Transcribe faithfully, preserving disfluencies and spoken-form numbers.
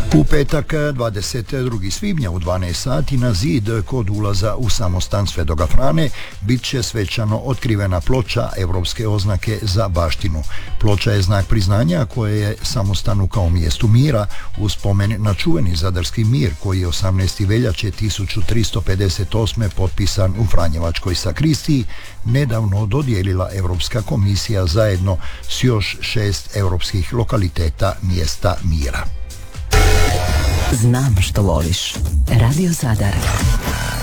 U petak dvadeset drugog svibnja u dvanaest sati na zid kod ulaza u samostan Svetoga Frane bit će svečano otkrivena ploča evropske oznake za baštinu. Ploča je znak priznanja koje je samostanu kao mjestu mira u spomen na čuveni zadarski mir koji je osamnaestog veljače tisuću tristo pedeset osme potpisan u Franjevačkoj sakristiji nedavno dodijelila Europska komisija zajedno s još šest europskih lokaliteta mjesta mira. Znam što voliš. Radio Zadar.